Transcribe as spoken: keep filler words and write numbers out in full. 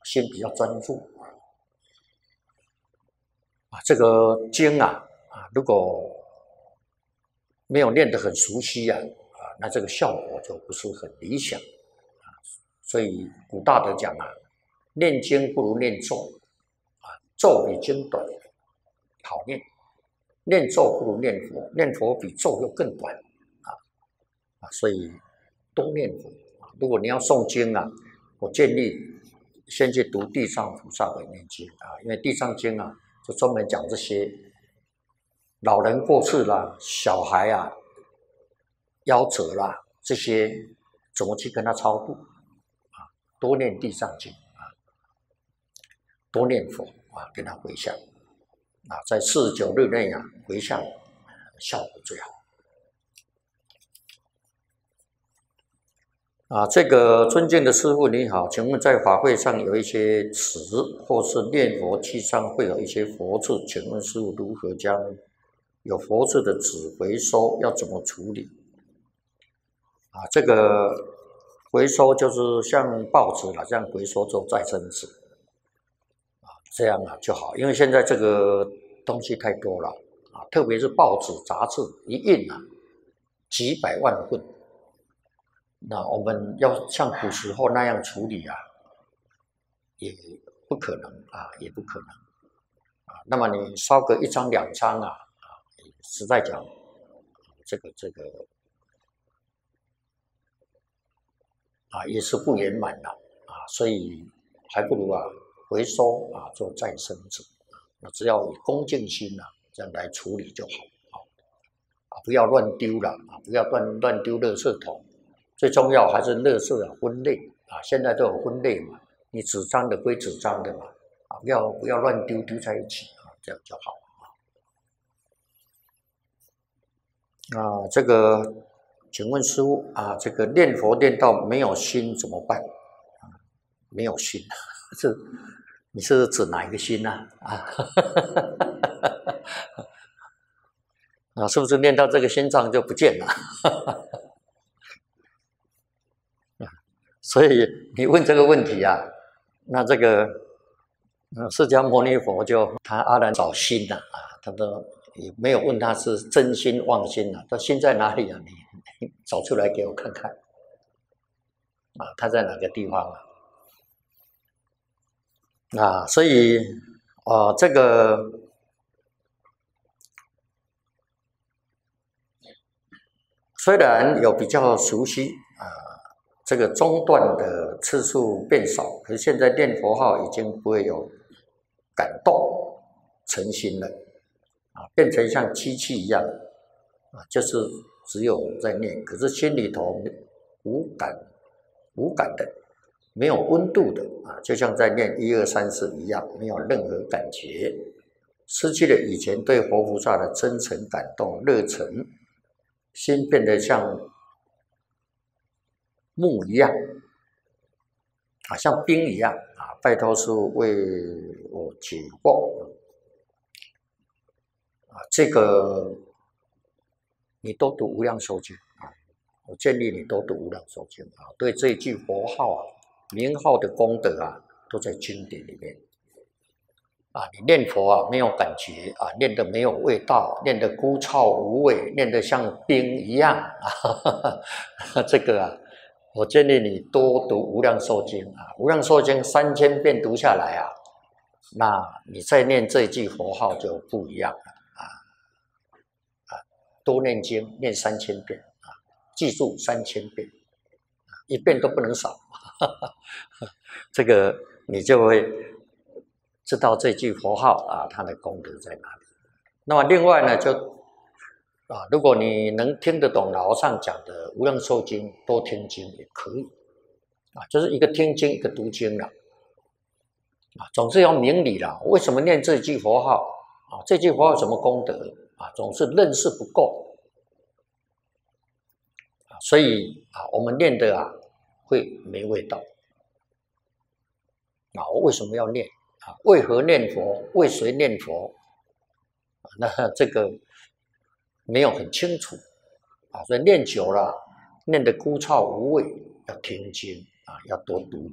心比较专注啊。这个经啊啊，如果没有练得很熟悉啊啊，那这个效果就不是很理想啊。所以古大德讲啊，念经不如念咒啊，咒比经短，好念；念咒不如念佛，念佛比咒又更短啊啊，所以多念佛。如果你要诵经啊，我建议先去读《地藏菩萨本愿经》啊，因为《地藏经》啊，就专门讲这些老人过世啦、小孩啊、夭折啦这些怎么去跟他超度啊？多念《地藏经》啊，多念佛啊，跟他回向啊，在四十九日内啊回向，效果最好。啊，这个尊敬的师父你好，请问在法会上有一些词或是念佛机上会有一些佛字，请问师父如何将有佛字的纸回收，要怎么处理？啊，这个回收就是像报纸啦，这样回收做再生纸啊，这样啊就好，因为现在这个东西太多了啊，特别是报纸、杂志一印啊，几百万份。那我们要像古时候那样处理啊，也不可能啊，也不可能啊。那么你烧个一张两张啊，啊，实在讲，这个这个啊也是不圆满的啊，所以还不如啊回收啊做再生纸，那只要以恭敬心啊这样来处理就好啊，不要乱丢了啊，不要乱乱丢垃圾桶。最重要还是垃圾啊分类啊，现在都有分类嘛，你纸张的归纸张的嘛，啊，不要不要乱丢丢在一起啊，这样就好啊。啊，这个，请问师父啊，这个念佛念到没有心怎么办？啊，没有心，是你是指哪一个心呢？啊，啊，是不是念到这个心脏就不见了？所以你问这个问题啊，那这个释迦牟尼佛就他阿难找心了啊，他都也没有问他是真心妄心啊，他心在哪里啊？你找出来给我看看啊，他在哪个地方啊？啊，所以啊，这个虽然有比较熟悉啊。这个中断的次数变少，可是现在念佛号已经不会有感动诚心了啊，变成像机器一样啊，就是只有在念，可是心里头无感无感的，没有温度的啊，就像在念一二三四一样，没有任何感觉，失去了以前对活菩萨的真诚感动热忱，心变得像木一样啊，像冰一样啊！拜托师父为我解惑啊！这个你多读《无量寿经》啊，我建议你多读《无量寿经》啊。对这一句佛号啊、名号的功德啊，都在经典里面啊。你念佛啊，没有感觉啊，念得没有味道，念得枯燥无味，念得像冰一样啊！呵呵这个啊。我建议你多读《无量寿经》啊，《无量寿经》三千遍读下来啊，那你再念这一句佛号就不一样了啊啊！多念经，念三千遍啊，记住三千遍，一遍都不能少。哈哈这个你就会知道这句佛号啊，它的功德在哪里。那么另外呢，就啊，如果你能听得懂老和尚讲的《无量寿经》，多听经也可以啊，就是一个听经，一个读经了啊。总是要明理了，为什么念这句佛号啊？这句佛号有什么功德啊？总是认识不够啊，所以啊，我们念的啊会没味道啊。我为什么要念啊？为何念佛？为谁念佛？啊、那这个。没有很清楚啊，所以念久了，念得枯燥无味，要听经啊，要多读。